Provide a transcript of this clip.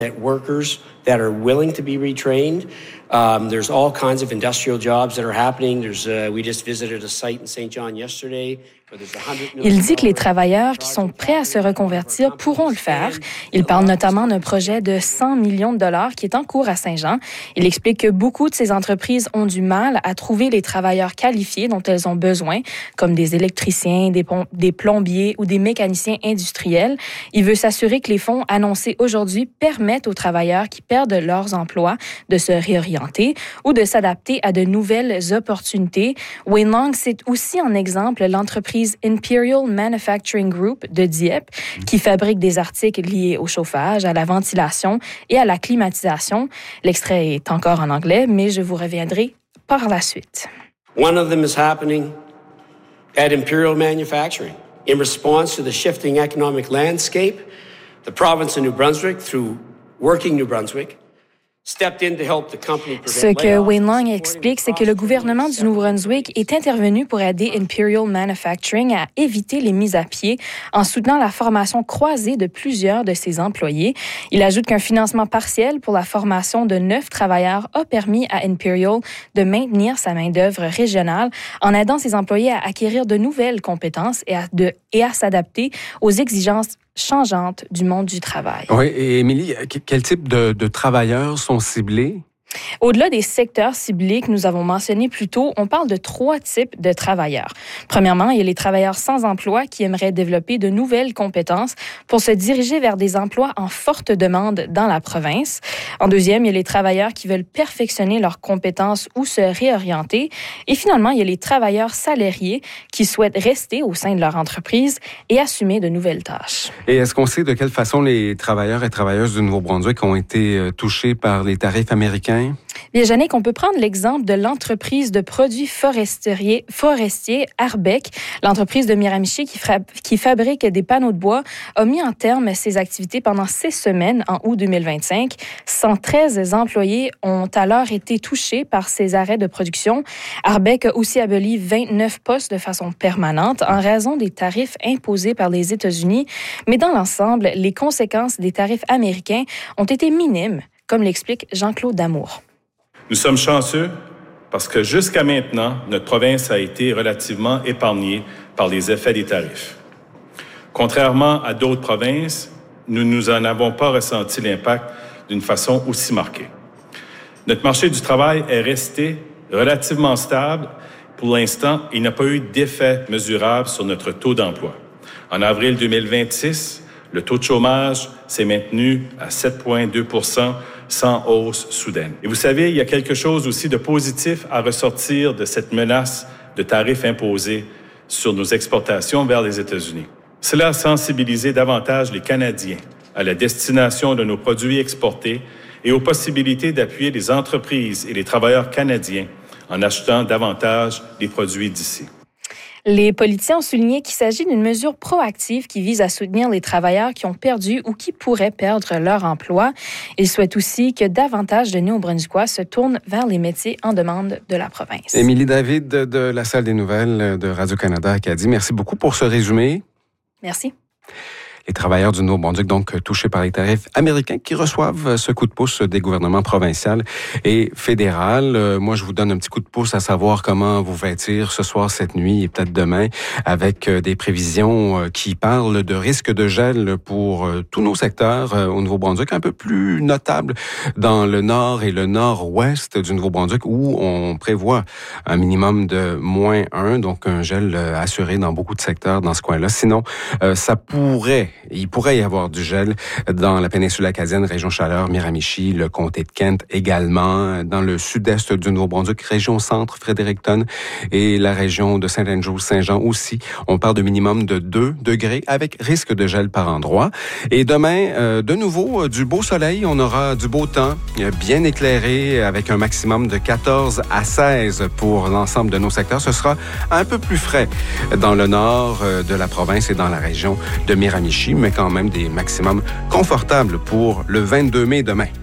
Workers that are willing to be retrained. There's all kinds of industrial jobs that are happening. We just visited a site in St. John yesterday. Il dit que les travailleurs qui sont prêts à se reconvertir pourront le faire. Il parle notamment d'un projet de 100 millions de dollars qui est en cours à Saint-Jean. Il explique que beaucoup de ces entreprises ont du mal à trouver les travailleurs qualifiés dont elles ont besoin, comme des électriciens, des plombiers ou des mécaniciens industriels. Il veut s'assurer que les fonds annoncés aujourd'hui permettent aux travailleurs qui perdent leurs emplois de se réorienter ou de s'adapter à de nouvelles opportunités. Wayne Long cite aussi en exemple l'entreprise Imperial Manufacturing Group de Dieppe, qui fabrique des articles liés au chauffage, à la ventilation et à la climatisation. L'extrait est encore en anglais, mais je vous reviendrai par la suite. One of them is happening at Imperial Manufacturing. In response to the shifting economic landscape, the province of New Brunswick, through Working New Brunswick, ce que Wayne Long explique, c'est que le gouvernement du Nouveau-Brunswick est intervenu pour aider Imperial Manufacturing à éviter les mises à pied en soutenant la formation croisée de plusieurs de ses employés. Il ajoute qu'un financement partiel pour la formation de 9 travailleurs a permis à Imperial de maintenir sa main-d'œuvre régionale en aidant ses employés à acquérir de nouvelles compétences et à s'adapter aux exigences changeantes du monde du travail. Oui, et Émilie, quel type de travailleurs sont ciblés? Au-delà des secteurs ciblés que nous avons mentionnés plus tôt, on parle de 3 types de travailleurs. Premièrement, il y a les travailleurs sans emploi qui aimeraient développer de nouvelles compétences pour se diriger vers des emplois en forte demande dans la province. En deuxième, il y a les travailleurs qui veulent perfectionner leurs compétences ou se réorienter. Et finalement, il y a les travailleurs salariés qui souhaitent rester au sein de leur entreprise et assumer de nouvelles tâches. Et est-ce qu'on sait de quelle façon les travailleurs et travailleuses du Nouveau-Brunswick ont été touchés par les tarifs américains? Bien, Jannick, on peut prendre l'exemple de l'entreprise de produits forestiers Arbec. L'entreprise de Miramichi qui fabrique des panneaux de bois a mis en terme ses activités pendant 6 semaines en août 2025. 113 employés ont alors été touchés par ces arrêts de production. Arbec a aussi aboli 29 postes de façon permanente en raison des tarifs imposés par les États-Unis. Mais dans l'ensemble, les conséquences des tarifs américains ont été minimes, comme l'explique Jean-Claude Damour. Nous sommes chanceux parce que jusqu'à maintenant, notre province a été relativement épargnée par les effets des tarifs. Contrairement à d'autres provinces, nous n'en avons pas ressenti l'impact d'une façon aussi marquée. Notre marché du travail est resté relativement stable. Pour l'instant, il n'a pas eu d'effet mesurable sur notre taux d'emploi. En avril 2026, le taux de chômage s'est maintenu à 7,2 % sans hausse soudaine. Et vous savez, il y a quelque chose aussi de positif à ressortir de cette menace de tarifs imposés sur nos exportations vers les États-Unis. Cela a sensibilisé davantage les Canadiens à la destination de nos produits exportés et aux possibilités d'appuyer les entreprises et les travailleurs canadiens en achetant davantage des produits d'ici. Les politiciens ont souligné qu'il s'agit d'une mesure proactive qui vise à soutenir les travailleurs qui ont perdu ou qui pourraient perdre leur emploi. Ils souhaitent aussi que davantage de Néo-Brunswickois se tournent vers les métiers en demande de la province. Émilie David de la Salle des nouvelles de Radio-Canada Acadie, merci beaucoup pour ce résumé. Merci. Les travailleurs du Nouveau-Brunswick, donc touchés par les tarifs américains, qui reçoivent ce coup de pouce des gouvernements provincial et fédéral. Moi, je vous donne un petit coup de pouce à savoir comment vous vêtir ce soir, cette nuit et peut-être demain, avec des prévisions qui parlent de risque de gel pour tous nos secteurs au Nouveau-Brunswick, un peu plus notable dans le nord et le nord-ouest du Nouveau-Brunswick, où on prévoit un minimum de -1, donc un gel assuré dans beaucoup de secteurs dans ce coin-là. Sinon, il pourrait y avoir du gel dans la péninsule acadienne, région Chaleur, Miramichi, le comté de Kent également, dans le sud-est du Nouveau-Brunswick, région centre, Fredericton et la région de Saint-Andrew, Saint-Jean aussi. On parle de minimum de 2 degrés avec risque de gel par endroit. Et demain, de nouveau, du beau soleil. On aura du beau temps, bien éclairé, avec un maximum de 14 à 16 pour l'ensemble de nos secteurs. Ce sera un peu plus frais dans le nord de la province et dans la région de Miramichi, mais quand même des maximums confortables pour le 22 mai demain.